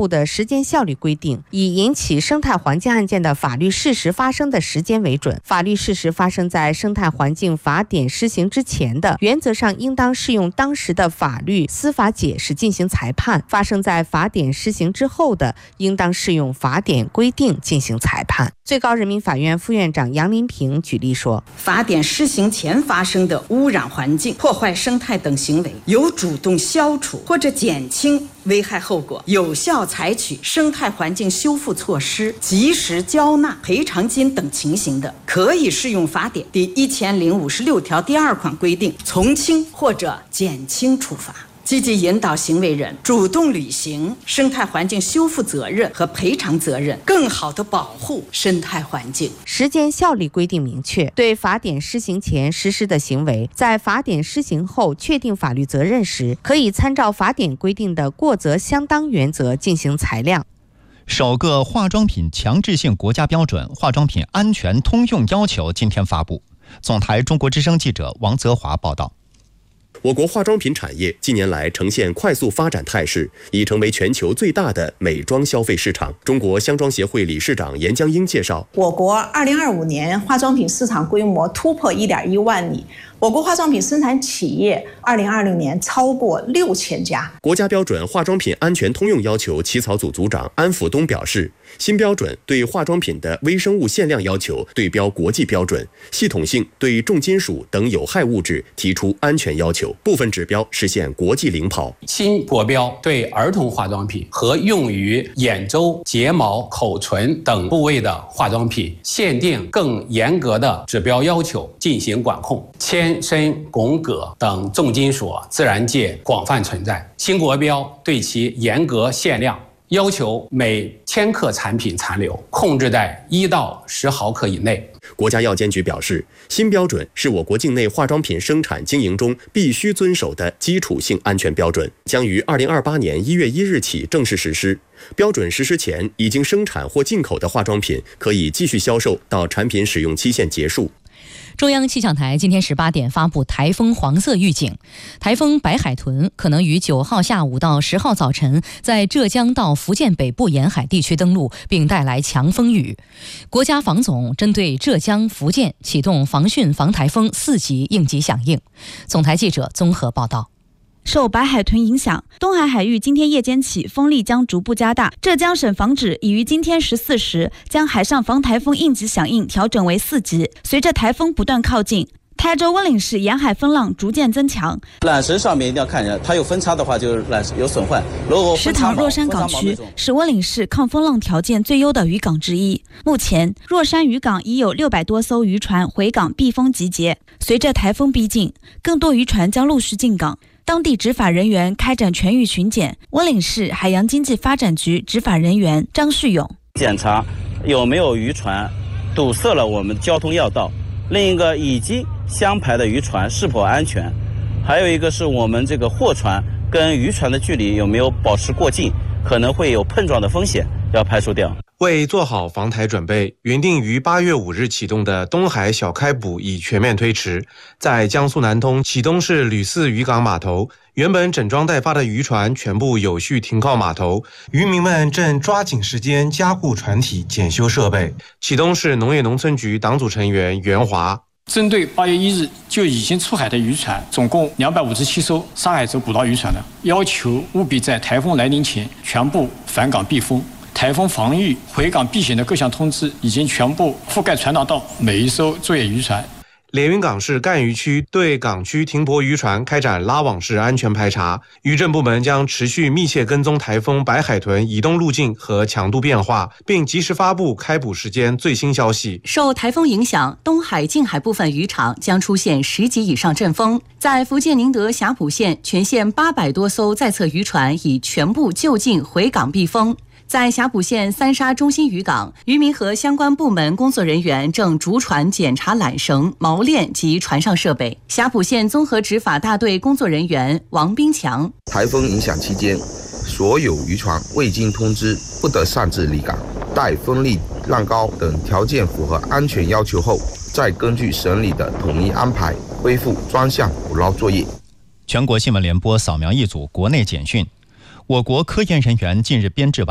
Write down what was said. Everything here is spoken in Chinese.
布的时间效力规定，以引起生态环境案件的法律事实发生的时间为准。法律事实发生在生态环境法典施行之前的，原则上应当适用当时的法律司法解释进行裁判；发生在法典施行之后的，应当适用法典规定进行裁判。最高人民法院副院长杨林平举例说， 法典施行前发生的污染环境、破坏生态等行为，有主动消除或者减轻危害后果，有效采取生态环境修复措施，及时交纳赔偿金等情形的，可以适用法典第1056条第2款规定，从轻或者减轻处罚。积极引导行为人主动履行生态环境修复责任和赔偿责任，更好地保护生态环境。 时间效力规定明确，对法典施行前实施的行为，在法典施行后确定法律责任时，可以参照法典规定的过责相当原则进行裁量。 首个化妆品强制性国家标准《化妆品安全通用要求》今天发布。总台中国之声记者王泽华报道。 我国化妆品产业近年来呈现快速发展态势，已成为全球最大的美妆消费市场。中国香妆协会理事长严江英介绍， 我国2025年化妆品市场规模突破1.1万亿，我国化妆品生产企业2020年超过6000家。 国家标准化妆品安全通用要求起草组组长安福东表示，新标准对化妆品的微生物限量要求对标国际标准，系统性对重金属等有害物质提出安全要求，部分指标实现国际领跑。 新国标对儿童化妆品和用于眼周、睫毛、口唇等部位的化妆品限定更严格的指标要求进行管控。铅、砷、汞、铬等重金属自然界广泛存在，新国标对其严格限量，要求每1000克产品残留控制在1到10毫克以内。 国家药监局表示，新标准是我国境内化妆品生产经营中必须遵守的基础性安全标准，将于2028年1月1日起正式实施。标准实施前已经生产或进口的化妆品可以继续销售到产品使用期限结束。 中央气象台今天18点发布台风黄色预警，台风白海豚可能于9号下午到10号早晨在浙江到福建北部沿海地区登陆，并带来强风雨。国家防总针对浙江、福建启动防汛防台风4级应急响应。总台记者综合报道。 受白海豚影响，东海海域今天夜间起风力将逐步加大。浙江省防指已于今天14时将海上防台风应急响应调整为4级。随着台风不断靠近，台州温岭市沿海风浪逐渐增强。缆绳上面一定要看着，它有分叉的话就是缆绳有损坏。石塘若山港区是温岭市抗风浪条件最优的渔港之一。目前，若山渔港已有600多艘渔船回港避风集结。随着台风逼近，更多渔船将陆续进港。当地执法人员开展全域巡检。温岭市海洋经济发展局执法人员张旭勇检查有没有渔船堵塞了我们交通要道，另一个已经相排的渔船是否安全，还有一个是我们这个货船跟渔船的距离有没有保持过近，可能会有碰撞的风险，要排除掉。 为做好防台准备，原定于8月5日启动的东海小开捕已全面推迟。在江苏南通启东市吕四渔港码头，原本整装待发的渔船全部有序停靠码头，渔民们正抓紧时间加固船体、检修设备。启东市农业农村局党组成员袁华。 针对8月1日就已经出海的渔船，总共257艘沙海州捕捞渔船的，要求务必在台风来临前全部返港避风。台风防御、回港避险的各项通知已经全部覆盖传达到每一艘作业渔船。 连云港市赣渔区对港区停泊渔船开展拉网式安全排查，渔政部门将持续密切跟踪台风白海豚移动路径和强度变化，并及时发布开捕时间最新消息。 受台风影响，东海近海部分渔场将出现10级以上阵风。在福建宁德霞浦县，全县800多艘在侧渔船已全部就近回港避风。在霞浦县三沙中心渔港，渔民和相关部门工作人员正逐船检查缆绳、锚链及船上设备。霞浦县综合执法大队工作人员王斌强： 台风影响期间，所有渔船未经通知不得擅自离港，待风力、浪高等条件符合安全要求后，再根据省里的统一安排恢复专项捕捞作业。 全国新闻联播扫描一组国内简讯。我国科研人员近日编制完